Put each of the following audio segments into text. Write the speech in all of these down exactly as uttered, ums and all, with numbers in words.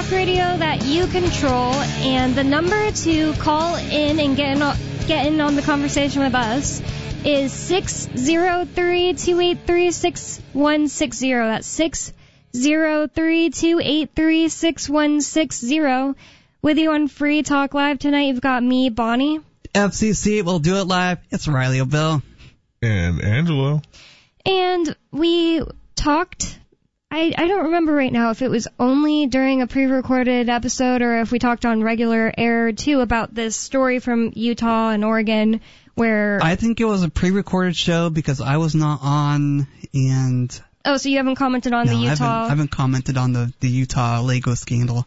talk radio that you control, and the number to call in and get in, get in on the conversation with us is six zero three, two eight three, six one six zero. That's six zero three, two eight three, six one six zero. With you on Free Talk Live tonight, you've got me, Bonnie. F C C will do it live. It's Riley O'Bill. And Angelo. And we talked... I, I don't remember right now if it was only during a pre-recorded episode or if we talked on regular air, too, about this story from Utah and Oregon where... I think it was a pre-recorded show because I was not on, and... Oh, so you haven't commented on no, the Utah... I haven't, I haven't commented on the, the Utah Lego scandal.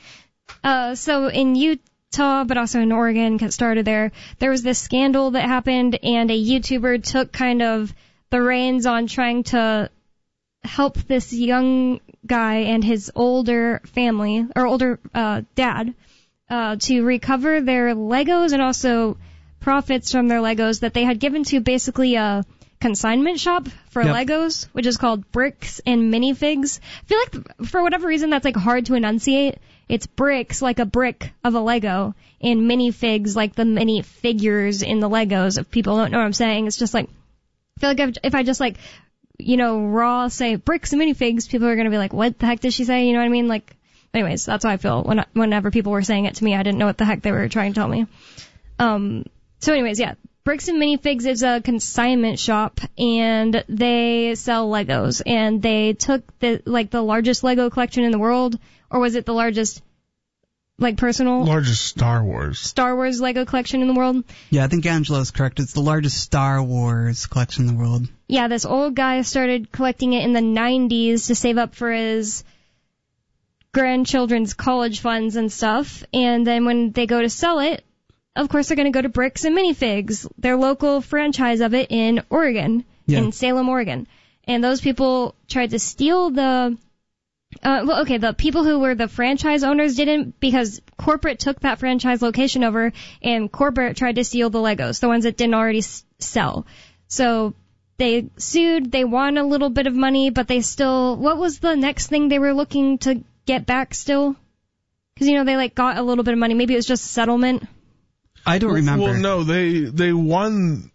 uh, so in Utah, but also in Oregon, got started there, there was this scandal that happened, and a YouTuber took kind of the reins on trying to... help this young guy and his older family, or older uh, dad, uh, to recover their Legos and also profits from their Legos that they had given to basically a consignment shop for yep. Legos, which is called Bricks and Minifigs. I feel like for whatever reason that's like hard to enunciate. It's bricks, like a brick of a Lego, and minifigs, like the mini figures in the Legos. If people don't know what I'm saying, it's just like, I feel like if, if I just like, you know, raw say bricks and minifigs, people are going to be like, what the heck did she say? You know what I mean? Like, anyways, that's how I feel when, whenever people were saying it to me. I didn't know what the heck they were trying to tell me. Um, so anyways, yeah, Bricks and Minifigs is a consignment shop, and they sell Legos, and they took the, like, the largest Lego collection in the world, or was it the largest, like, personal? Largest Star Wars. Star Wars Lego collection in the world? Yeah, I think Angelo's correct. It's the largest Star Wars collection in the world. Yeah, this old guy started collecting it in the nineties to save up for his grandchildren's college funds and stuff. And then when they go to sell it, of course they're going to go to Bricks and Minifigs, their local franchise of it in Oregon, yeah. in Salem, Oregon. And those people tried to steal the... Uh, well, okay, the people who were the franchise owners didn't, because corporate took that franchise location over, and corporate tried to steal the Legos, the ones that didn't already s- sell. So... they sued, they won a little bit of money, but they still, what was the next thing they were looking to get back still? Because, you know, they, like, got a little bit of money. Maybe it was just settlement. I don't remember. Well, no, they they won,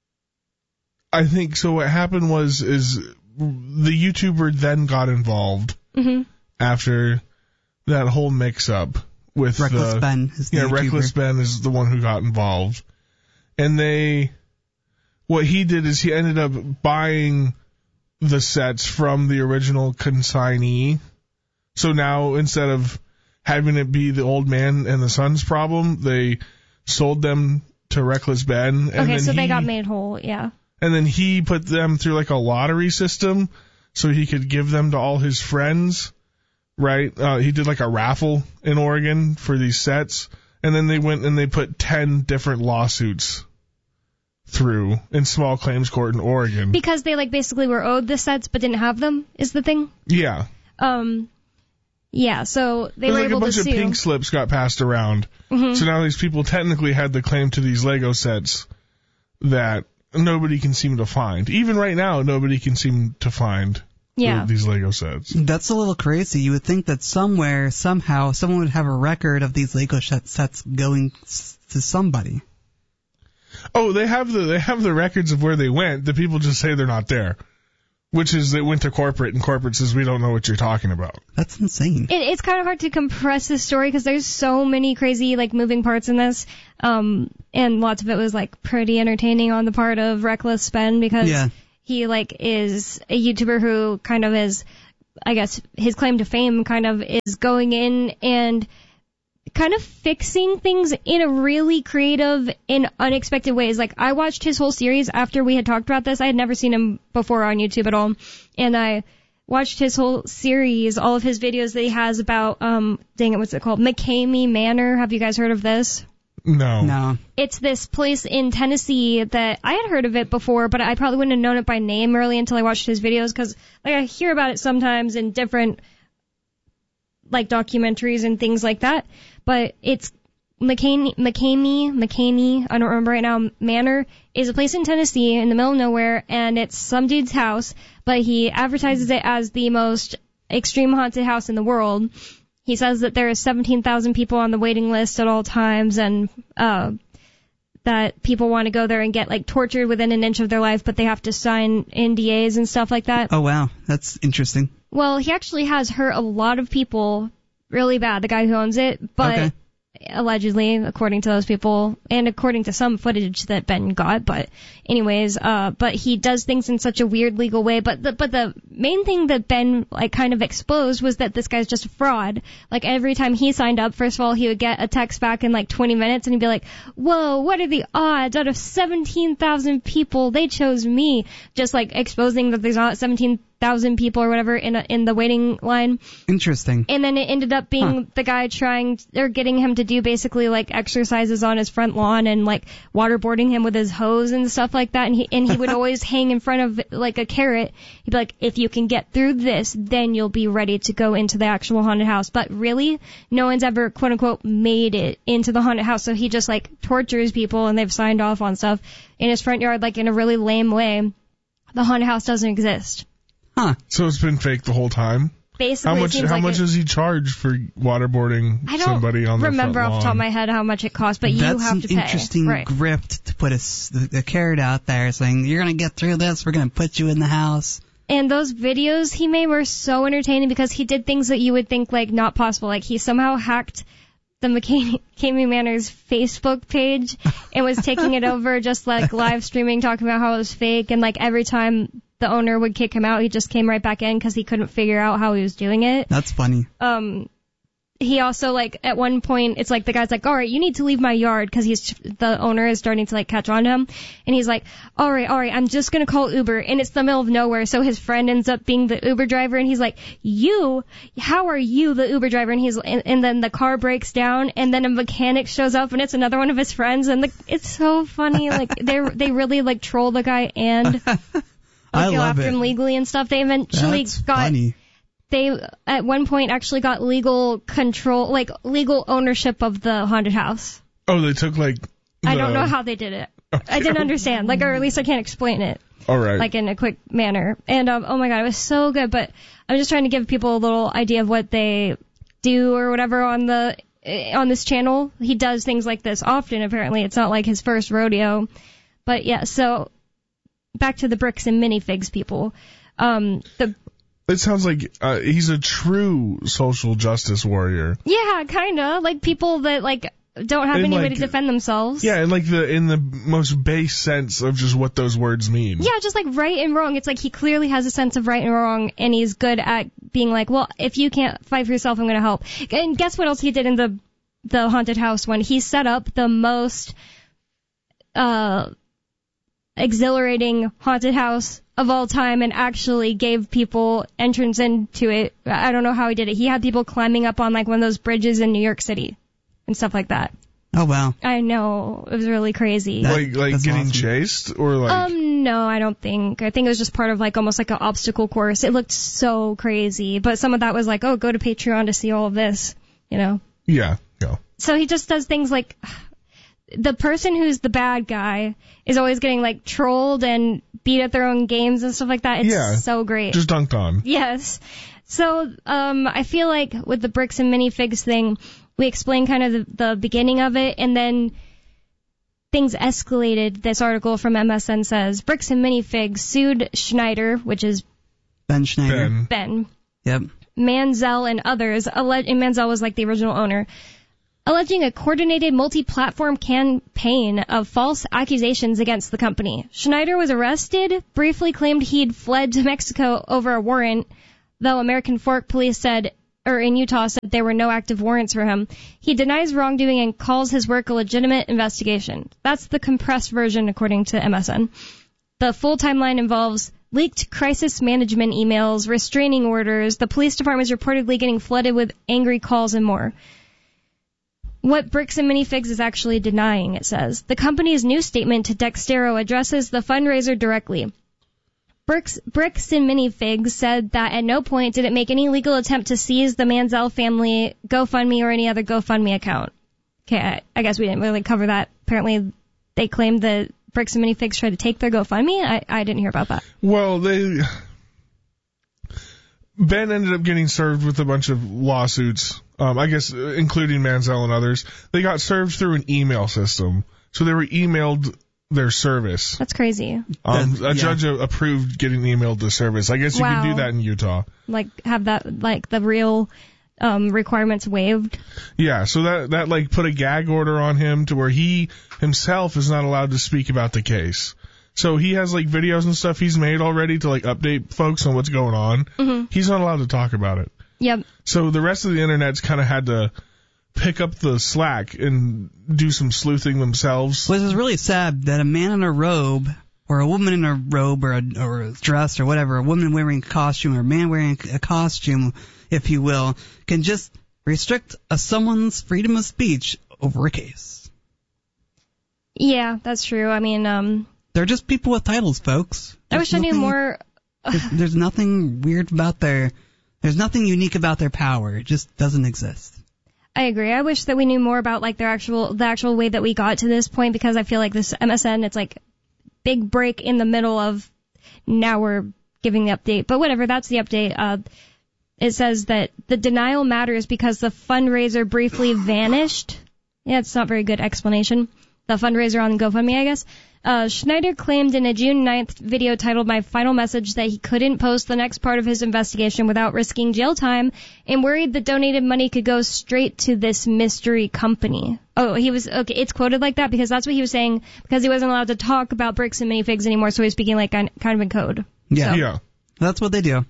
I think, so what happened was, is the YouTuber then got involved mm-hmm. after that whole mix-up with Reckless the, Ben is the yeah, YouTuber. Reckless Ben is the one who got involved. And they... what he did is he ended up buying the sets from the original consignee. So now instead of having it be the old man and the son's problem, they sold them to Reckless Ben. And okay, then so he, they got made whole, yeah. And then he put them through like a lottery system so he could give them to all his friends, right? Uh, he did like a raffle in Oregon for these sets. And then they went and they put ten different lawsuits through in small claims court in Oregon. Because they, like, basically were owed the sets but didn't have them, is the thing? Yeah. Um, yeah, so they were like able to sue. a bunch of pink slips got passed around. Mm-hmm. So now these people technically had the claim to these Lego sets that nobody can seem to find. Even right now, nobody can seem to find yeah. these Lego sets. That's a little crazy. You would think that somewhere, somehow, someone would have a record of these Lego sets going to somebody. Oh, they have the they have the records of where they went. The people just say they're not there, which is they went to corporate, and corporate says we don't know what you're talking about. That's insane. It, it's kind of hard to compress this story because there's so many crazy like moving parts in this, um, and lots of it was like pretty entertaining on the part of Reckless Ben because yeah. he like is a YouTuber who kind of is, I guess his claim to fame kind of is going in and kind of fixing things in a really creative and unexpected ways. Like, I watched his whole series after we had talked about this. I had never seen him before on YouTube at all. And I watched his whole series, all of his videos that he has about, um, dang it, what's it called? McCamey Manor. Have you guys heard of this? No. No. It's this place in Tennessee that I had heard of it before, but I probably wouldn't have known it by name really until I watched his videos because, like, I hear about it sometimes in different, like, documentaries and things like that. But it's McCamey, McCamey, McCamey, I don't remember right now, Manor is a place in Tennessee in the middle of nowhere, and it's some dude's house, but he advertises it as the most extreme haunted house in the world. He says that there are seventeen thousand people on the waiting list at all times, and uh, that people want to go there and get like tortured within an inch of their life, but they have to sign N D As and stuff like that. Oh, wow. That's interesting. Well, he actually has hurt a lot of people really bad, the guy who owns it, but Okay. allegedly, according to those people, and according to some footage that Ben got, but anyways, uh, but he does things in such a weird legal way, but the, but the main thing that Ben, like, kind of exposed was that this guy's just a fraud. Like, every time he signed up, first of all, he would get a text back in, like, twenty minutes, and he'd be like, whoa, what are the odds? Out of seventeen thousand people, they chose me. Just, like, exposing that there's not seventeen thousand people or whatever in a, in the waiting line. Interesting. And then it ended up being Huh. the guy trying, or getting him to do basically like exercises on his front lawn and like waterboarding him with his hose and stuff like that. And he, and he would always hang in front of like a carrot. He'd be like, if you can get through this, then you'll be ready to go into the actual haunted house. But really, no one's ever quote unquote made it into the haunted house. So he just like tortures people and they've signed off on stuff in his front yard, like in a really lame way. The haunted house doesn't exist. Huh. So it's been fake the whole time? Basically, How it much seems How like much it, does he charge for waterboarding I don't somebody on their remember front off the top of lawn? my head how much it costs, but you That's have an to pay. interesting Right. grift to put a, s- a carrot out there saying, you're going to get through this, we're going to put you in the house. And those videos he made were so entertaining because he did things that you would think like not possible. Like he somehow hacked the McCamey Manor's Facebook page and was taking it over, just like live streaming, talking about how it was fake. And like every time the owner would kick him out, he just came right back in because he couldn't figure out how he was doing it. That's funny. Um, he also, like, at one point, it's like the guy's like, all right, you need to leave my yard because he's, the owner is starting to, like, catch on to him. And he's like, all right, all right, I'm just going to call Uber. And it's the middle of nowhere. So his friend ends up being the Uber driver. And he's like, you, how are you the Uber driver? And he's, and, and then the car breaks down and then a mechanic shows up and it's another one of his friends. And the, it's so funny. Like, they they really, like, troll the guy and like, I go love after it. him legally and stuff. They eventually That's got... funny. They, at one point, actually got legal control, like, legal ownership of the haunted house. Oh, they took like. The... I don't know how they did it. I didn't understand. Like, or at least I can't explain it. All right. Like, in a quick manner. And, um, oh my god, it was so good. But I'm just trying to give people a little idea of what they do or whatever on the, on this channel. He does things like this often, apparently. It's not like his first rodeo. But yeah, so, back to the bricks and minifigs people. Um, the It sounds like uh, he's a true social justice warrior. Yeah, kinda. Like people that, like, don't have And, any way like, to defend themselves. Yeah, and like the in the most base sense of just what those words mean. Yeah, just like right and wrong. It's like he clearly has a sense of right and wrong, and he's good at being like, well, if you can't fight for yourself, I'm gonna help. And guess what else he did in the the haunted house one? He set up the most uh exhilarating haunted house of all time and actually gave people entrance into it. I don't know how he did it. He had people climbing up on like one of those bridges in New York City and stuff like that. Oh, wow. I know. It was really crazy. That- Like like that's getting awesome. chased or like. Um, no, I don't think. I think it was just part of like almost like an obstacle course. It looked so crazy. But some of that was like, oh, go to Patreon to see all of this, you know? yeah. Yeah. So he just does things like, the person who's the bad guy is always getting like trolled and beat at their own games and stuff like that. It's Yeah. so great. Just dunked on. Yes. So, um, I feel like with the bricks and minifigs thing, we explained kind of the, the beginning of it, and then things escalated. This article from M S N says, bricks and minifigs sued Schneider, which is Ben Schneider. Ben. Ben, Yep. Manziel and others, alle- and Manziel was like the original owner, alleging a coordinated multi-platform campaign of false accusations against the company. Schneider was arrested, briefly claimed he'd fled to Mexico over a warrant, though American Fork police said, or in Utah said there were no active warrants for him. He denies wrongdoing and calls his work a legitimate investigation. That's the compressed version according to M S N. The full timeline involves leaked crisis management emails, restraining orders, the police department is reportedly getting flooded with angry calls and more. What Bricks and Minifigs is actually denying, it says. The company's new statement to Dextero addresses the fundraiser directly. Bricks, Bricks and Minifigs said that at no point did it make any legal attempt to seize the Manziel family GoFundMe or any other GoFundMe account. Okay, I, I guess we didn't really cover that. Apparently they claimed that Bricks and Minifigs tried to take their GoFundMe. I, I didn't hear about that. Well, they. Ben ended up getting served with a bunch of lawsuits um, I guess uh, including Mansell and others, they got served through an email system. So they were emailed their service. That's crazy. Um, Yeah. a judge uh, approved getting emailed the service. I guess you Wow. can do that in Utah. Like, have that, like, the real um, requirements waived. Yeah, so that, that like put a gag order on him to where he himself is not allowed to speak about the case. So he has like videos and stuff he's made already to like update folks on what's going on. Mm-hmm. He's not allowed to talk about it. Yep. So the rest of the internet's kind of had to pick up the slack and do some sleuthing themselves. Which is really sad that a man in a robe, or a woman in a robe, or a, or a dress, or whatever, a woman wearing a costume, or a man wearing a costume, if you will, can just restrict a, someone's freedom of speech over a case. Yeah, that's true. I mean, um, They're just people with titles, folks. I There's wish I knew nothing- more. There's, there's nothing weird about their, there's nothing unique about their power. It just doesn't exist. I agree. I wish that we knew more about like their actual, the actual way that we got to this point, because I feel like this M S N, it's like big break in the middle of now we're giving the update. But whatever, that's the update. Uh, it says that the denial matters because the fundraiser briefly vanished. Yeah, it's not very good explanation. The fundraiser on GoFundMe, I guess. Uh, Schneider claimed in a June ninth video titled My Final Message that he couldn't post the next part of his investigation without risking jail time, and worried the donated money could go straight to this mystery company. Oh, he was, okay, it's quoted like that because that's what he was saying, because he wasn't allowed to talk about bricks and minifigs anymore, so he was speaking like kind of in code. Yeah. So. Yeah. That's what they do.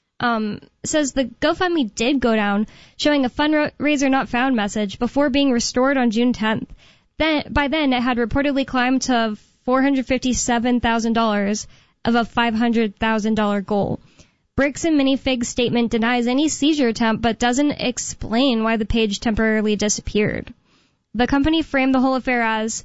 Um, says the GoFundMe did go down, showing a fundraiser not found message before being restored on June tenth. Then, by then, it had reportedly climbed to four hundred fifty-seven thousand dollars of a five hundred thousand dollars goal. Bricks and Minifig's statement denies any seizure attempt, but doesn't explain why the page temporarily disappeared. The company framed the whole affair as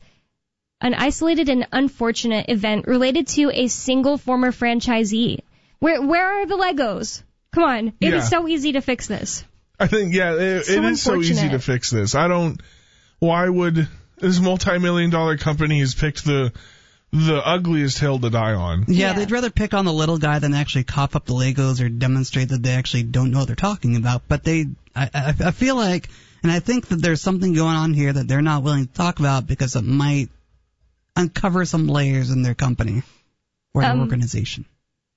an isolated and unfortunate event related to a single former franchisee. Where where are the Legos? Come on. It Yeah. is so easy to fix this. I think, yeah, it, So it is so easy unfortunate. to fix this. I don't, why would this multi-million dollar company has picked the, the ugliest hill to die on? Yeah, Yeah. they'd rather pick on the little guy than actually cough up the Legos or demonstrate that they actually don't know what they're talking about. But they, I, I, I feel like, and I think that there's something going on here that they're not willing to talk about because it might uncover some layers in their company or their Um, organization.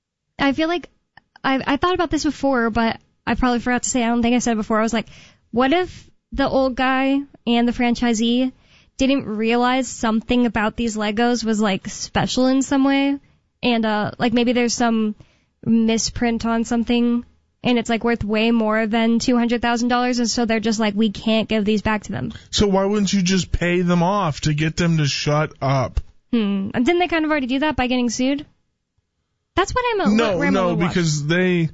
I feel like I I thought about this before, but I probably forgot to say. I don't think I said it before. I was like, what if the old guy and the franchisee didn't realize something about these Legos was like special in some way, and uh like maybe there's some misprint on something, and it's like worth way more than two hundred thousand dollars, and so they're just like, we can't give these back to them. So why wouldn't you just pay them off to get them to shut up? Hmm. And didn't they kind of already do that by getting sued? That's what I'm a No, where I'm a no, little lost. because they,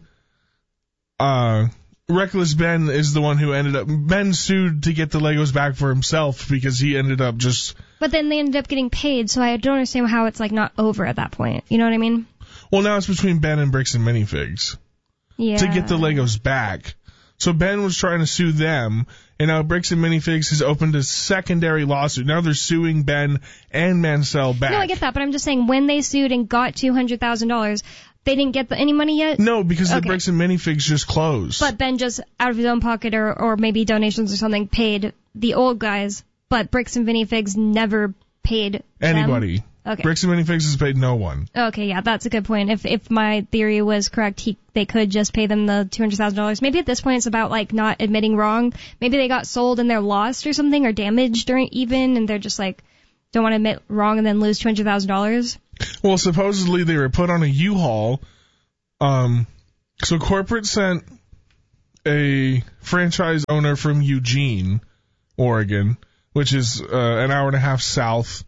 uh, Reckless Ben is the one who ended up, Ben sued to get the Legos back for himself because he ended up just, But then they ended up getting paid, so I don't understand how it's like not over at that point. You know what I mean? well, now it's between Ben and Bricks and Minifigs Yeah. to get the Legos back. So Ben was trying to sue them, and now Bricks and Minifigs has opened a secondary lawsuit. Now they're suing Ben and Mansell back. No, I get that, but I'm just saying when they sued and got two hundred thousand dollars, they didn't get the, any money yet. No, because Okay. the Bricks and Minifigs just closed. But Ben just out of his own pocket or or maybe donations or something paid the old guys, but Bricks and Minifigs never paid them. Anybody. Okay. Bricks and Minifigs has paid no one. Okay, yeah, that's a good point. If if my theory was correct, he they could just pay them the two hundred thousand dollars. Maybe at this point it's about like not admitting wrong. Maybe they got sold and they're lost or something, or damaged or even, and they're just like don't want to admit wrong and then lose two hundred thousand dollars. Well, supposedly they were put on a U-Haul. Um, so corporate sent a franchise owner from Eugene, Oregon, which is uh, an hour and a half south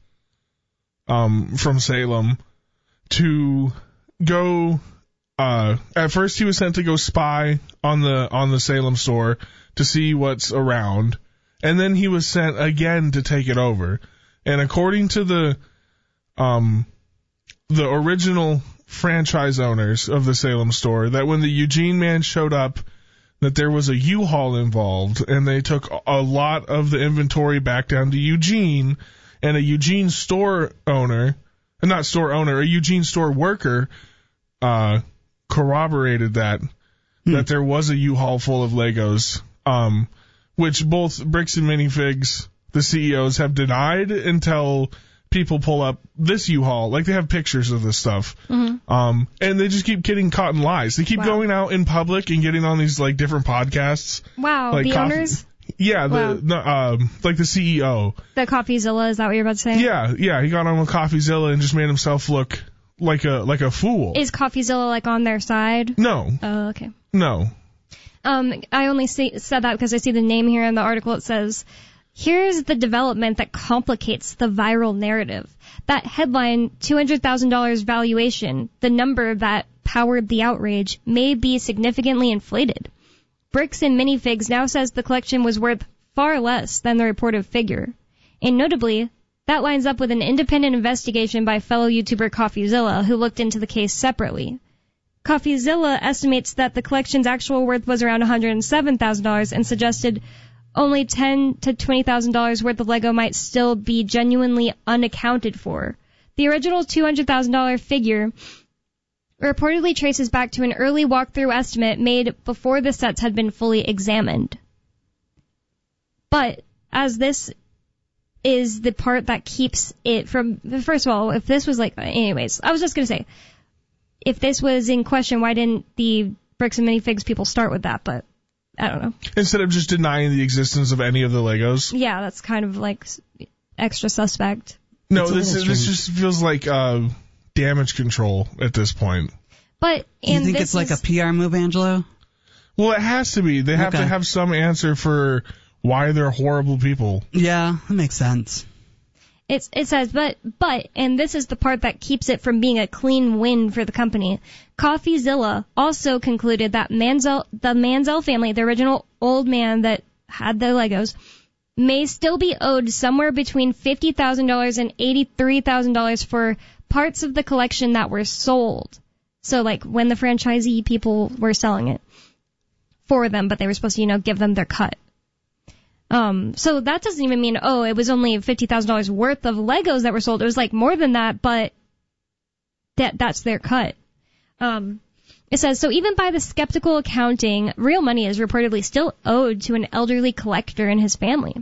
um, from Salem, to go. Uh, at first, he was sent to go spy on the on the Salem store to see what's around, and then he was sent again to take it over. And according to the um, the original franchise owners of the Salem store, that when the Eugene man showed up, that there was a U-Haul involved, and they took a lot of the inventory back down to Eugene, and a Eugene store owner, not store owner, a Eugene store worker, uh, corroborated that, hmm. that there was a U-Haul full of Legos. Um, which both Bricks and Minifigs, the C E Os, have denied until people pull up this U-Haul. Like, they have pictures of this stuff. Mm-hmm. Um, and they just keep getting caught in lies. They keep Wow. going out in public and getting on these, like, different podcasts. Wow, Like the coffee- owners? Yeah, Wow. the, no, um, like the C E O. The CoffeeZilla, is that what you're about to say? Yeah, yeah, he got on with CoffeeZilla and just made himself look like a like a fool. Is CoffeeZilla, like, on their side? No, Oh, okay. no. Um, I only see, said that because I see the name here in the article. It says, here's the development that complicates the viral narrative. That headline, two hundred thousand dollars valuation, the number that powered the outrage, may be significantly inflated. Bricks and Minifigs now says the collection was worth far less than the reported figure. And notably, that lines up with an independent investigation by fellow YouTuber CoffeeZilla, who looked into the case separately. CoffeeZilla estimates that the collection's actual worth was around one hundred seven thousand dollars and suggested only ten thousand to twenty thousand dollars worth of Lego might still be genuinely unaccounted for. The original two hundred thousand dollars figure reportedly traces back to an early walkthrough estimate made before the sets had been fully examined. But as this is the part that keeps it from, first of all, if this was like, anyways, I was just going to say, if this was in question, why didn't the Bricks and Minifigs people start with that? But I don't know. Instead of just denying the existence of any of the Legos. Yeah, that's kind of like extra suspect. No, It's a this little this strange. just feels like uh, damage control at this point. But Do you and think this it's like is, a P R move, Angelo? Well, it has to be. They have Okay. to have some answer for why they're horrible people. Yeah, that makes sense. It's, it says, but, but, and this is the part that keeps it from being a clean win for the company. CoffeeZilla also concluded that Manzel, the Manzel family, the original old man that had the Legos, may still be owed somewhere between fifty thousand dollars and eighty-three thousand dollars for parts of the collection that were sold. So, like, when the franchisee people were selling it for them, but they were supposed to, you know, give them their cut. Um, so that doesn't even mean, oh, it was only fifty thousand dollars worth of Legos that were sold. It was like more than that, but that, that's their cut. Um, it says, so even by the skeptical accounting, real money is reportedly still owed to an elderly collector and his family.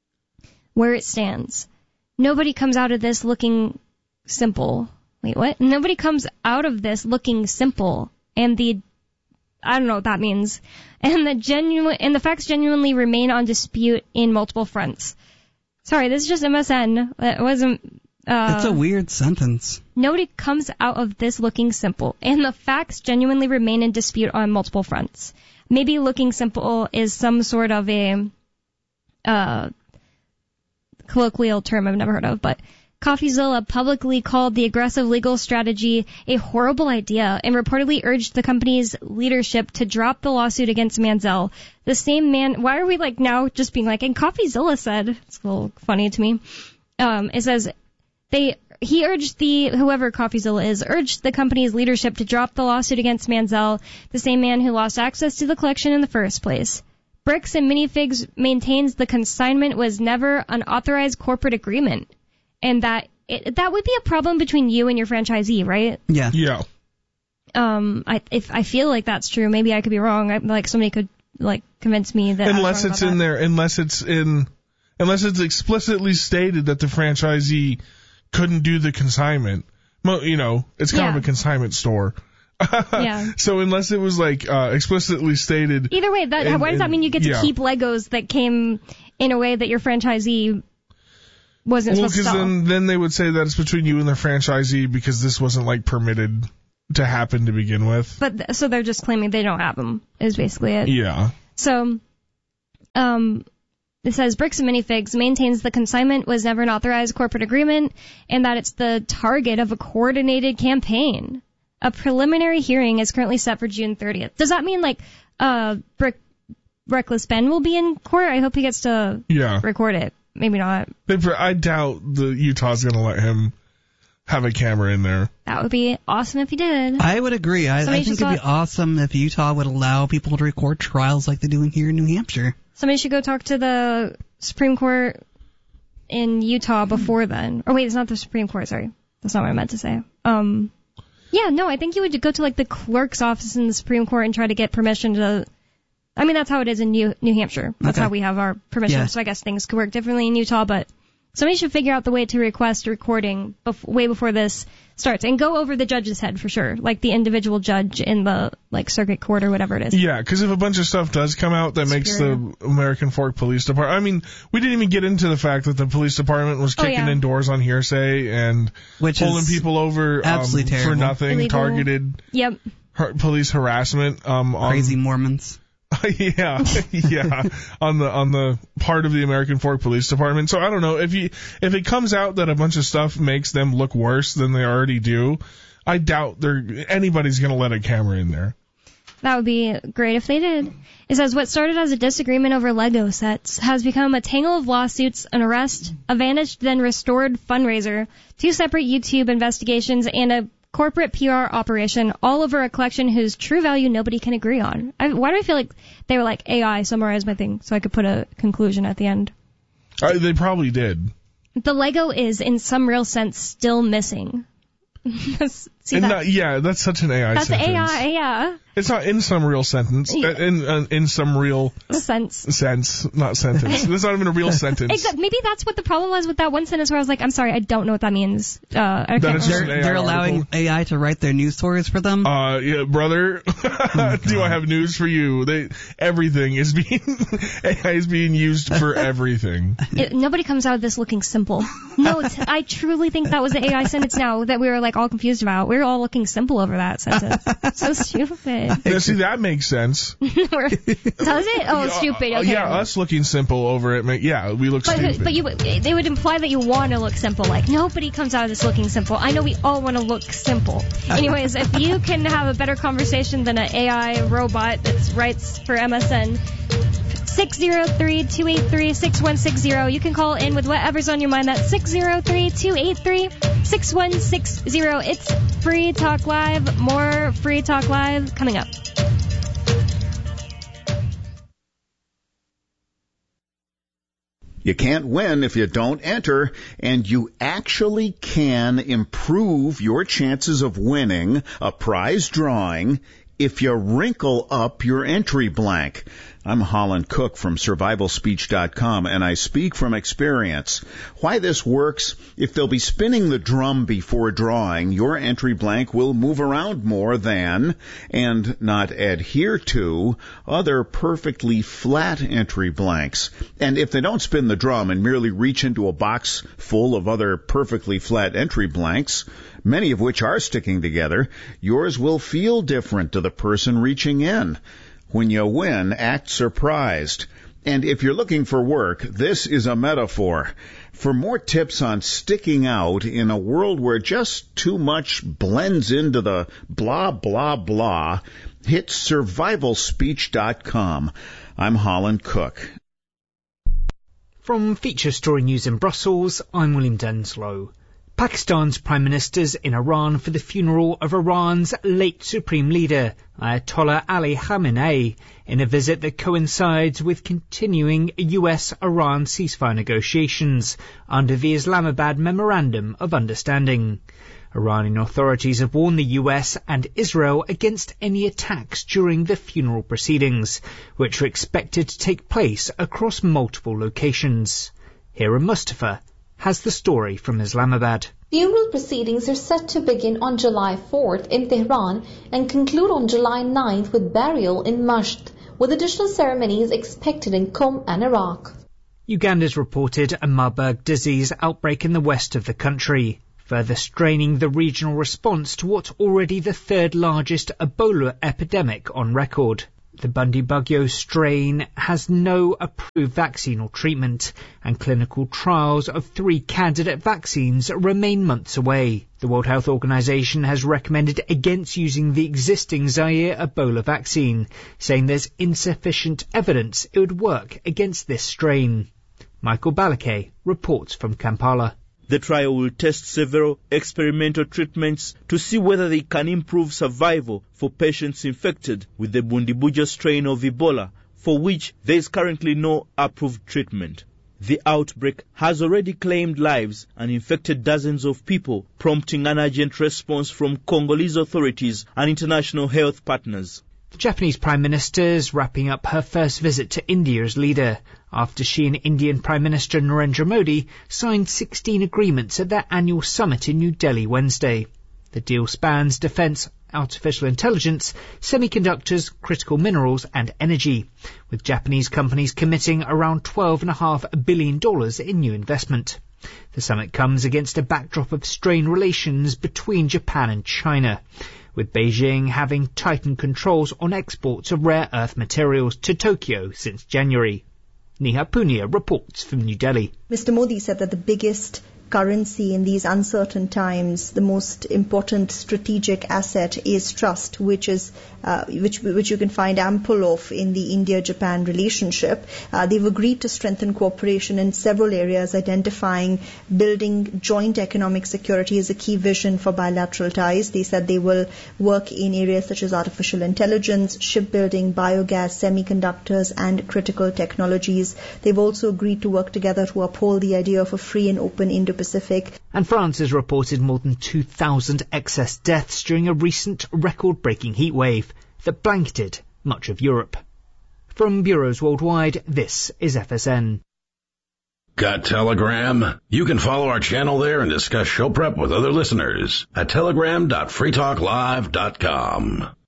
Where it stands, nobody comes out of this looking simple. Wait, what? Nobody comes out of this looking simple. And the, I don't know what that means. And the genuine, and the facts genuinely remain on dispute in multiple fronts. Sorry, this is just M S N. It wasn't, uh. It's a weird sentence. Nobody comes out of this looking simple. And the facts genuinely remain in dispute on multiple fronts. Maybe looking simple is some sort of a, uh, colloquial term I've never heard of, but CoffeeZilla publicly called the aggressive legal strategy a horrible idea and reportedly urged the company's leadership to drop the lawsuit against Manzel. The same man, why are we like now just being like, and CoffeeZilla said, it's a little funny to me, um, it says, they, he urged the, whoever CoffeeZilla is, urged the company's leadership to drop the lawsuit against Manzel, the same man who lost access to the collection in the first place. Bricks and Minifigs maintains the consignment was never an authorized corporate agreement. And that it, that would be a problem between you and your franchisee, right? Yeah. Yeah. Um, I if I feel like that's true, maybe I could be wrong. I, like somebody could like convince me that. Unless I was wrong it's about in that. there, unless it's in, unless it's explicitly stated that the franchisee couldn't do the consignment. Well, you know, it's kind Yeah. of a consignment store. Yeah. So unless it was like uh, explicitly stated. Either way, that And- why does that and- mean you get to yeah. keep Legos that came in a way that your franchisee wasn't Well, supposed to because sell? then then they would say that it's between you and the franchisee because this wasn't like permitted to happen to begin with. But th- so they're just claiming they don't have them. Is basically it. Yeah. So, um, it says Bricks and Minifigs maintains the consignment was never an authorized corporate agreement and that it's the target of a coordinated campaign. A preliminary hearing is currently set for June thirtieth. Does that mean like uh Brick Reckless Ben will be in court? I hope he gets to Yeah. record it. Maybe not. They, pr- I doubt the Utah's gonna let him have a camera in there. That would be awesome if he did. I would agree. I, I Somebody think just it'd be thought- awesome if Utah would allow people to record trials like they're doing here in New Hampshire. Somebody should go talk to the Supreme Court in Utah before then. Or wait, it's not the Supreme Court, sorry. That's not what I meant to say. Um, yeah, no, I think you would go to like the clerk's office in the Supreme Court and try to get permission to I mean, that's how it is in New New Hampshire. That's Okay. how we have our permission. Yeah. So I guess things could work differently in Utah, but somebody should figure out the way to request a recording bef- way before this starts and go over the judge's head for sure, like the individual judge in the like circuit court or whatever it is. Yeah, because if a bunch of stuff does come out that makes the American Fork Police Department, I mean, we didn't even get into the fact that the police department was Oh, kicking yeah. in doors on hearsay and Which pulling is people over um, absolutely for terrible. nothing, Illegal. targeted Yep. har- police harassment. Um, on, Crazy Mormons. yeah, yeah, on the on the part of the American Fork Police Department. So I don't know if you if it comes out that a bunch of stuff makes them look worse than they already do. I doubt they're anybody's gonna let a camera in there. That would be great if they did. It says what started as a disagreement over Lego sets has become a tangle of lawsuits, an arrest, a vanished then restored fundraiser, two separate YouTube investigations, and a corporate P R operation all over a collection whose true value nobody can agree on. I, why do I feel like they were like, A I, summarize my thing so I could put a conclusion at the end? Uh, they probably did. The Lego is, in some real sense, still missing. See And that? not, yeah, that's such an A I That's sentence. A I, yeah. It's not in some real sentence. Yeah. In uh, in some real Sense. sense, not sentence. That's not even a real sentence. Exactly. Maybe that's what the problem was with that one sentence where I was like, I'm sorry, I don't know what that means. Uh, I can't That is just remember. an A I They're allowing article. A I to write their news stories for them. Uh, yeah, brother, do I have news for you? They everything is being A I is being used for everything. It, nobody comes out of this looking simple. No, t- I truly think that was the A I sentence now that we were like all confused about. We were all looking simple over that sentence. So stupid. Now, see, that makes sense. We're- Does it? Oh, stupid. Uh, Okay. yeah, us looking simple over it. Make, yeah, we look But, stupid. but you, they would imply that you want to look simple. Like, nobody comes out of this looking simple. I know we all want to look simple. Anyways, if you can have a better conversation than an A I robot that writes for M S N, six zero three, two eight three, six one six zero. You can call in with whatever's on your mind. That's six zero three, two eight three, six one six zero. It's Free Talk Live. More Free Talk Live coming up. You can't win if you don't enter, and you actually can improve your chances of winning a prize drawing if you wrinkle up your entry blank. I'm Holland Cook from survival speech dot com, and I speak from experience. Why this works: if they'll be spinning the drum before drawing, your entry blank will move around more than, and not adhere to, other perfectly flat entry blanks. And if they don't spin the drum and merely reach into a box full of other perfectly flat entry blanks, many of which are sticking together, yours will feel different to the person reaching in. When you win, act surprised. And if you're looking for work, this is a metaphor. For more tips on sticking out in a world where just too much blends into the blah, blah, blah, hit survival speech dot com. I'm Holland Cook. From Feature Story News in Brussels, I'm William Denslow. Pakistan's Prime Minister's in Iran for the funeral of Iran's late Supreme Leader, Ayatollah Ali Khamenei, in a visit that coincides with continuing U S Iran ceasefire negotiations under the Islamabad Memorandum of Understanding. Iranian authorities have warned the U S and Israel against any attacks during the funeral proceedings, which are expected to take place across multiple locations. Hira Mustafa has the story from Islamabad. Funeral proceedings are set to begin on July fourth in Tehran and conclude on July ninth with burial in Mashhad, with additional ceremonies expected in Qom and Iraq. Uganda's reported a Marburg disease outbreak in the west of the country, further straining the regional response to what's already the third largest Ebola epidemic on record. The Bundibugyo strain has no approved vaccine or treatment, and clinical trials of three candidate vaccines remain months away. The World Health Organization has recommended against using the existing Zaire Ebola vaccine, saying there's insufficient evidence it would work against this strain. Michael Balake reports from Kampala. The trial will test several experimental treatments to see whether they can improve survival for patients infected with the Bundibugyo strain of Ebola, for which there is currently no approved treatment. The outbreak has already claimed lives and infected dozens of people, prompting an urgent response from Congolese authorities and international health partners. The Japanese Prime Minister is wrapping up her first visit to India as leader, after she and Indian Prime Minister Narendra Modi signed sixteen agreements at their annual summit in New Delhi Wednesday. The deal spans defence, artificial intelligence, semiconductors, critical minerals and energy, with Japanese companies committing around twelve point five billion dollars in new investment. The summit comes against a backdrop of strained relations between Japan and China, with Beijing having tightened controls on exports of rare earth materials to Tokyo since January. Neha Punia reports from New Delhi. Mister Modi said that the biggest currency in these uncertain times, the most important strategic asset is trust, which is uh, which which you can find ample of in the India-Japan relationship. Uh, they've agreed to strengthen cooperation in several areas, identifying building joint economic security as a key vision for bilateral ties. They said they will work in areas such as artificial intelligence, shipbuilding, biogas, semiconductors, and critical technologies. They've also agreed to work together to uphold the idea of a free and open Indo-Pacific. And France has reported more than two thousand excess deaths during a recent record-breaking heatwave that blanketed much of Europe. From bureaus worldwide, this is F S N. Got Telegram? You can follow our channel there and discuss show prep with other listeners at telegram dot free talk live dot com.